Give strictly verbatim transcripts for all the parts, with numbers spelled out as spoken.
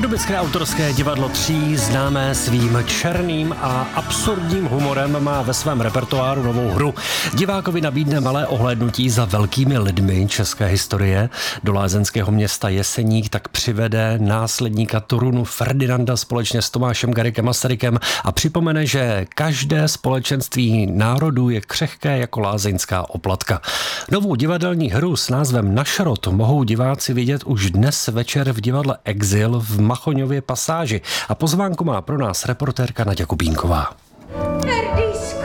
Pardubické autorské divadlo Tří, známé svým černým a absurdním humorem, má ve svém repertoáru novou hru. Divákovi nabídne malé ohlédnutí za velkými lidmi české historie. Do lázeňského města Jeseník tak přivede následníka Turunu Ferdinanda společně s Tomášem Garriguem Masarykem a připomene, že každé společenství národů je křehké jako lázeňská oplatka. Novou divadelní hru s názvem Na šrot mohou diváci vidět už dnes večer v divadle Exil v Machoňově pasáži. A pozvánku má pro nás reportérka Naďa Kubínková. Ferdisko,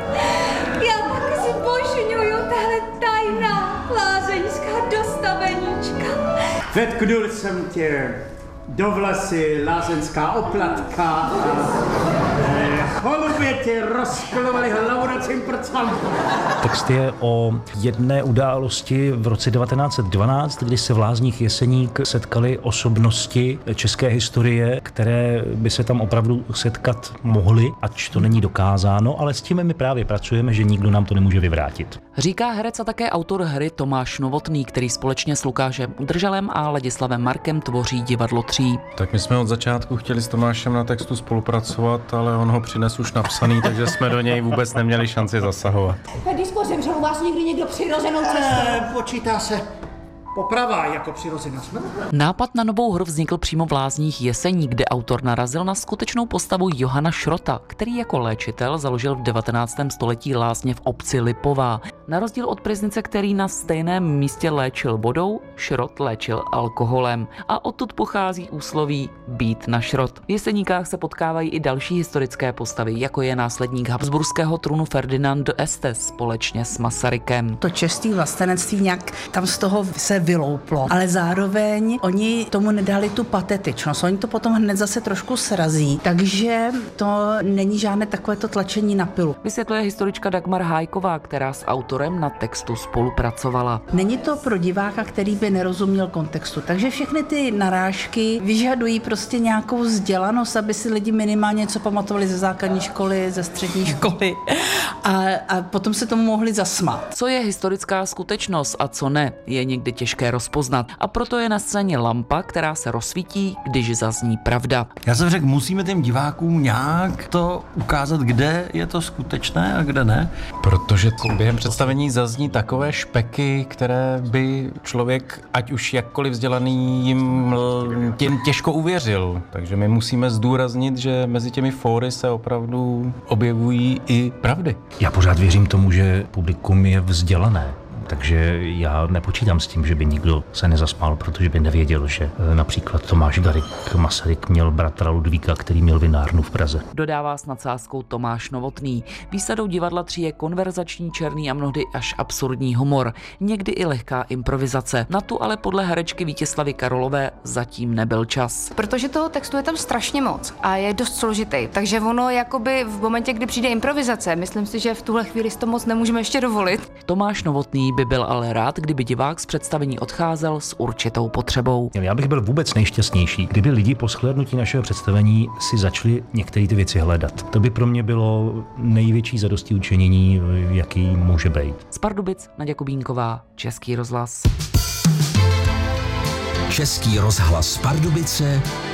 já taky si božňuju tahle tajná lázeňská dostaveníčka. Vetknul jsem tě do vlasy lázeňská oplatka a cholubě tě rozklovaly hlavu na cimprcám. Text je o jedné události v roce devatenáct set dvanáct, kdy se v Lázních Jeseník setkali osobnosti české historie, které by se tam opravdu setkat mohly, ač to není dokázáno, ale s tím my právě pracujeme, že nikdo nám to nemůže vyvrátit. Říká herec a také autor hry Tomáš Novotný, který společně s Lukášem Udržalem a Ladislavem Markem tvoří divadlo Tří. Tak my jsme od začátku chtěli s Tomášem na textu spolupracovat, ale on ho přines už napsaný, takže jsme do něj vůbec neměli šanci zasahovat. Ferdisko, zemřel u vás někdy někdo přirozenou cestou? E, počítá se poprava jako přirozená smrt. Nápad na novou hru vznikl přímo v Lázních Jeseník, kde autor narazil na skutečnou postavu Johana Šrota, který jako léčitel založil v devatenáctém století lázně v obci Lipová. Na rozdíl od Pryznice, který na stejném místě léčil vodou, Šrot léčil alkoholem. A odtud pochází úsloví být na šrot. V Jeseníkách se potkávají i další historické postavy, jako je následník habsburského trůnu Ferdinand d'Este společně s Masarykem. To české vlastenectví nějak tam z toho se vylouplo, ale zároveň oni tomu nedali tu patetičnost. Oni to potom hned zase trošku srazí, takže to není žádné takovéto tlačení na pilu. Vysvětluje historička Dagmar Hájková, která s autorem na textu spolupracovala. Není to pro diváka, který by nerozuměl kontextu, takže všechny ty narážky vyžadují prostě nějakou vzdělanost, aby si lidi minimálně něco pamatovali ze základní školy, ze střední školy a, a potom se tomu mohli zasmát. Co je historická skutečnost a co ne, je někdy těžké rozpoznat. A proto je na scéně lampa, která se rozsvítí, když zazní pravda. Já jsem řekl, musíme těm divákům nějak to ukázat, kde je to skutečné a kde ne. Protože během představení zazní takové špeky, které by člověk, ať už jakkoliv vzdělaný, jim těm těžko uvěřil. Takže my musíme zdůraznit, že mezi těmi fóry se opravdu objevují i pravdy. Já pořád věřím tomu, že publikum je vzdělané. Takže já nepočítám s tím, že by nikdo se nezasmál, protože by nevěděl, že například Tomáš Garrigue Masaryk měl bratra Ludvíka, který měl vinárnu v Praze. Dodává s nadsázkou Tomáš Novotný. Výsadou divadla Tří je konverzační, černý a mnohdy až absurdní humor. Někdy i lehká improvizace. Na tu ale podle herečky Vítězslavy Karolové zatím nebyl čas. Protože toho textu je tam strašně moc a je dost složitý. Takže ono jakoby v momentě, kdy přijde improvizace, myslím si, že v tuhle chvíli si to moc nemůžeme ještě dovolit. Tomáš Novotný by byl ale rád, kdyby divák z představení odcházel s určitou potřebou. Já bych byl vůbec nejšťastnější, kdyby lidi po shlédnutí našeho představení si začali některé ty věci hledat. To by pro mě bylo největší zadostiučinění, jaký může být. Z Pardubic Naďa Kubínková, Český rozhlas. Český rozhlas Pardubice,